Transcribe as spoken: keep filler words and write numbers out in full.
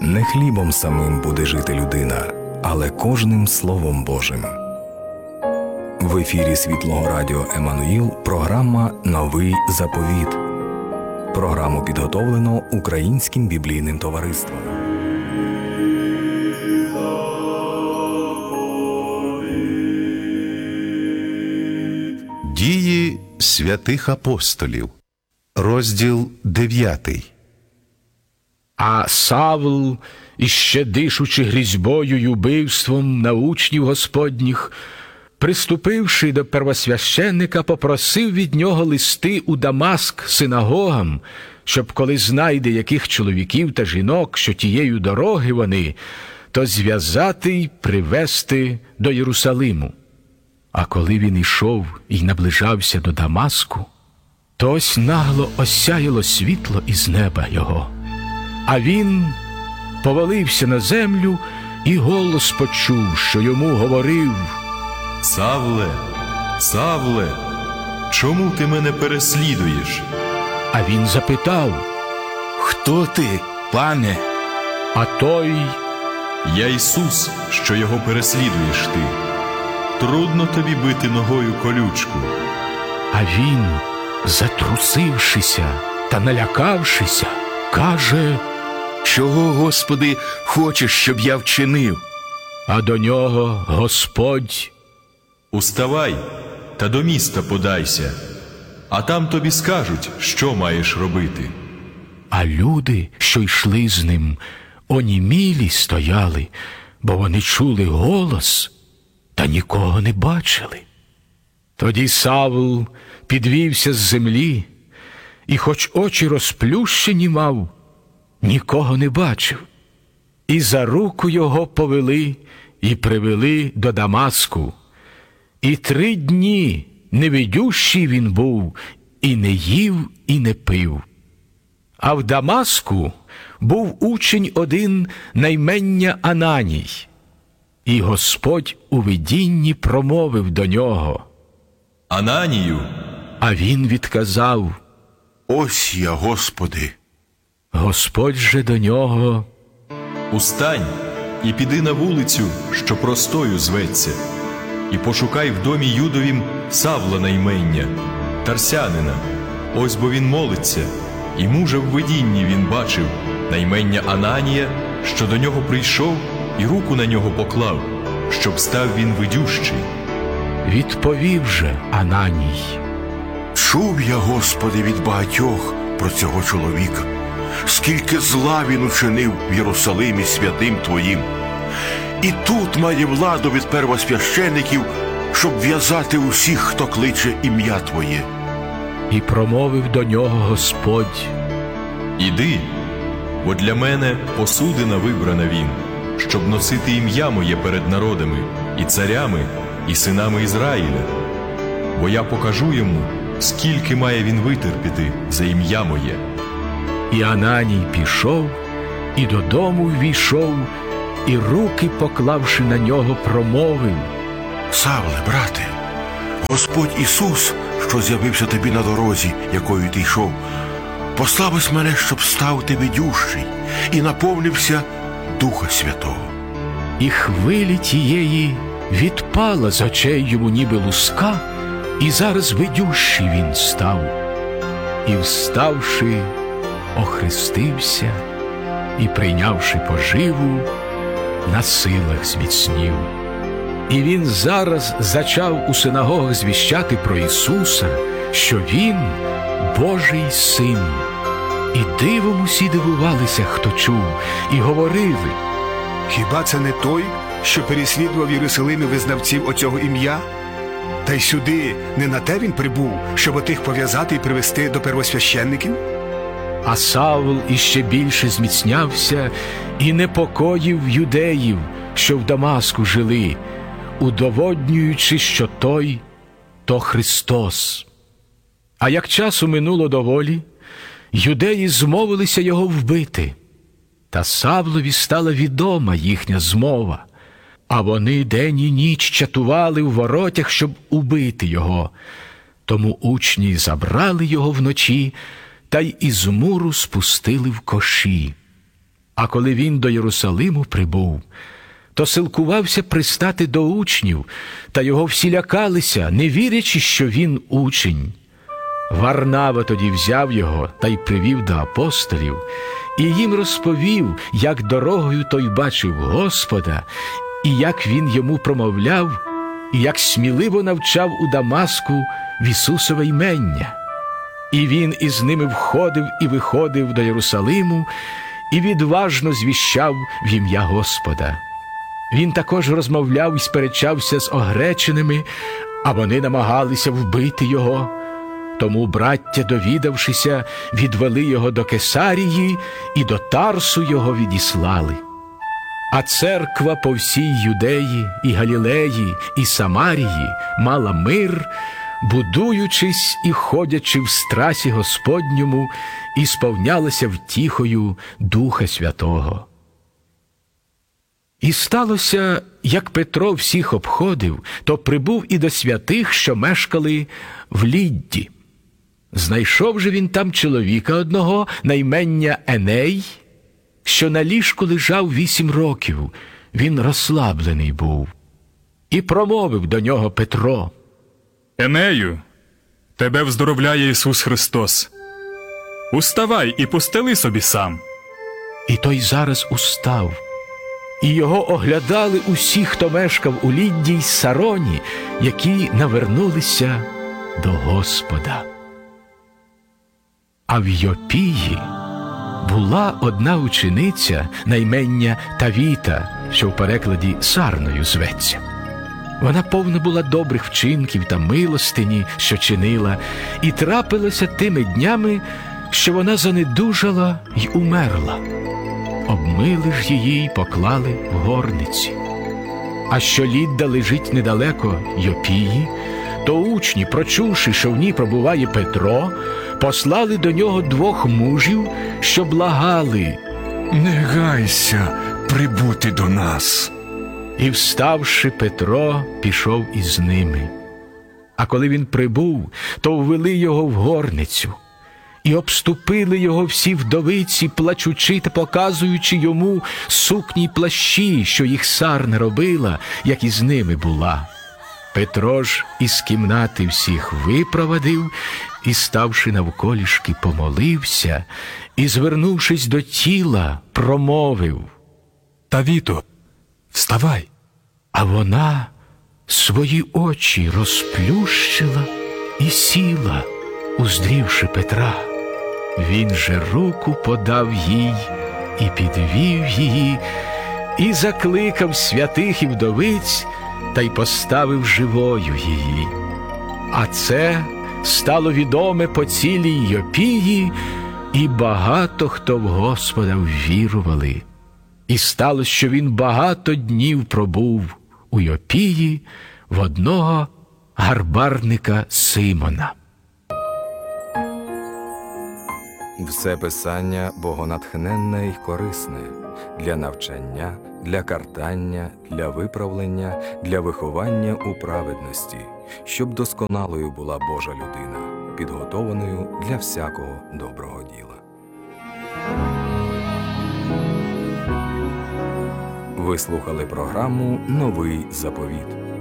Не хлібом самим буде жити людина, але кожним Словом Божим. В ефірі Світлого Радіо Еммануїл програма «Новий заповіт». Програму підготовлено Українським біблійним товариством. Дії святих апостолів. Розділ дев'ятий. А Савл, іще дишучи грізьбою й убивством на учнів Господніх, приступивши до первосвященника, попросив від нього листи у Дамаск синагогам, щоб коли знайде яких чоловіків та жінок, що тією дороги вони, то зв'язати й привести до Єрусалиму. А коли він ішов і наближався до Дамаску, то ось нагло осяяло світло із неба його. А він повалився на землю і голос почув, що йому говорив: «Савле, Савле, чому ти мене переслідуєш?» А він запитав: «Хто ти, пане?» А той: «Я Ісус, що його переслідуєш ти. Трудно тобі бити ногою колючку». А він, затрусившися та налякавшися, каже: «Чого, Господи, хочеш, щоб я вчинив?» А до нього Господь: «Уставай та до міста подайся, а там тобі скажуть, що маєш робити». А люди, що йшли з ним, онімілі стояли, бо вони чули голос, та нікого не бачили. Тоді Савл підвівся з землі, і хоч очі розплющені мав, нікого не бачив. І за руку його повели і привели до Дамаску. І три дні невидющий він був, і не їв, і не пив. А в Дамаску був учень один на ім'я Ананій. І Господь у видінні промовив до нього: «Ананію!» А він відказав: «Ось я, Господи». Господь же до нього: «Устань і піди на вулицю, що Простою зветься, і пошукай в домі Юдовім Савла на ім'я, Тарсянина. Ось бо він молиться, і мужа в видінні він бачив на ім'я Ананія, що до нього прийшов і руку на нього поклав, щоб став він видющий». Відповів же Ананій: Чув я, Господи, від багатьох про цього чоловіка, скільки зла він учинив в Єрусалимі святим Твоїм. І тут має владу від первосвящеників, щоб в'язати усіх, хто кличе ім'я Твоє. І промовив до нього Господь: «Іди, бо для мене посудина вибрана він, щоб носити ім'я моє перед народами, і царями, і синами Ізраїля. Бо я покажу йому, скільки має він витерпіти за ім'я моє». І Ананій пішов, і додому ввійшов, і руки, поклавши на нього, промовив: Савле, брате, Господь Ісус, що з'явився тобі на дорозі, якою ти йшов, послав ось мене, щоб став ти видющий і наповнився Духа Святого. І хвилі тієї відпала з очей йому ніби луска, і зараз видющий він став. І, вставши, охрестився, і, прийнявши поживу, на силах зміцнів. І він зараз зачав у синагогах звіщати про Ісуса, що Він – Божий Син. І дивом усі дивувалися, хто чув, і говорили: «Хіба це не той, що переслідував в Єрусалимі визнавців оцього ім'я? Та й сюди не на те він прибув, щоб отих пов'язати і привести до первосвященників?» А Савл іще більше зміцнявся і непокоїв юдеїв, що в Дамаску жили, удоводнюючи, що той – то Христос. А як часу минуло доволі, юдеї змовилися його вбити. Та Савлові стала відома їхня змова, а вони день і ніч чатували в воротях, щоб убити його. Тому учні забрали його вночі та й із муру спустили в коші. А коли він до Єрусалиму прибув, то силкувався пристати до учнів, та його всі лякалися, не вірячи, що він учень. Варнава тоді взяв його та й привів до апостолів, і їм розповів, як дорогою той бачив Господа, і як він йому промовляв, і як сміливо навчав у Дамаску в Ісусове ймення. І він із ними входив і виходив до Єрусалиму, і відважно звіщав в ім'я Господа. Він також розмовляв і сперечався з огреченими, а вони намагалися вбити його. Тому браття, довідавшися, відвели його до Кесарії і до Тарсу його відіслали. А церква по всій Юдеї і Галілеї і Самарії мала мир, будуючись і ходячи в страсі Господньому, і сповнялася втіхою Духа Святого. І сталося, як Петро всіх обходив, то прибув і до святих, що мешкали в Лідді. Знайшов же він там чоловіка одного, на імення Еней, що на ліжку лежав вісім років, він розслаблений був. І промовив до нього Петро: Енею, тебе вздоровляє Ісус Христос. Уставай і постели собі сам. І той зараз устав. І його оглядали усі, хто мешкав у Лідді й Сароні, які навернулися до Господа. А в Йопії була одна учениця на імення Тавіта, що в перекладі Сарною зветься. Вона повна була добрих вчинків та милостині, що чинила, і трапилося тими днями, що вона занедужала й умерла. Обмили ж її й поклали в горниці. А що Лідда лежить недалеко Йопії, то учні, прочувши, що в ній пробуває Петро, послали до нього двох мужів, що благали: Не гайся прибути до нас. І, вставши, Петро пішов із ними. А коли він прибув, то ввели його в горницю. І обступили його всі вдовиці, плачучи та показуючи йому сукні й плащі, що їх Сарна робила, як із ними була. Петро ж із кімнати всіх випровадив, і, ставши навколішки, помолився, і, звернувшись до тіла, промовив: Тавіто, вставай. А вона свої очі розплющила і сіла, уздрівши Петра. Він же руку подав їй і підвів її, і закликав святих і вдовиць, та й поставив живою її. А це стало відоме по цілій Йопії, і багато хто в Господа ввірували. І сталося, що він багато днів пробув у Йопії в одного гарбарника Симона. Все писання богонатхненне й корисне для навчання, для картання, для виправлення, для виховання у праведності, щоб досконалою була Божа людина, підготованою для всякого доброго діла. Ви слухали програму «Новий заповіт».